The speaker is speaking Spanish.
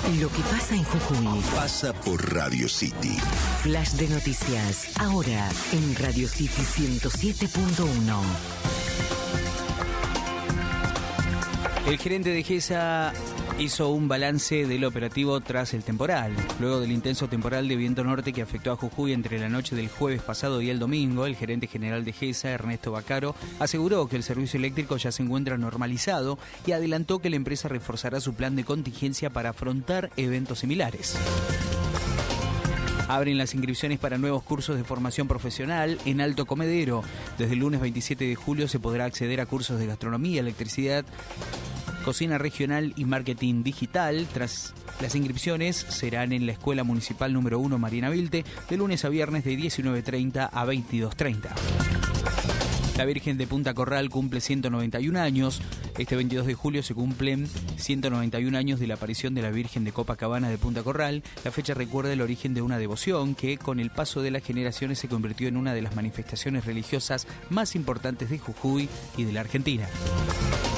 Lo que pasa en Jujuy pasa por Radio City. Flash de noticias, ahora en Radio City 107.1. El gerente de GESA hizo un balance del operativo tras el temporal. Luego del intenso temporal de viento norte que afectó a Jujuy entre la noche del jueves pasado y el domingo, el gerente general de GESA, Ernesto Baccaro, aseguró que el servicio eléctrico ya se encuentra normalizado y adelantó que la empresa reforzará su plan de contingencia para afrontar eventos similares. Abren las inscripciones para nuevos cursos de formación profesional en Alto Comedero. Desde el lunes 27 de julio se podrá acceder a cursos de gastronomía, electricidad, cocina regional y marketing digital. Tras las inscripciones serán en la Escuela Municipal número 1 Mariana Vilte de lunes a viernes de 19:30 a 22:30. La Virgen de Punta Corral cumple 191 años. Este 22 de julio se cumplen 191 años de la aparición de la Virgen de Copacabana de Punta Corral. La fecha recuerda el origen de una devoción que, con el paso de las generaciones, se convirtió en una de las manifestaciones religiosas más importantes de Jujuy y de la Argentina.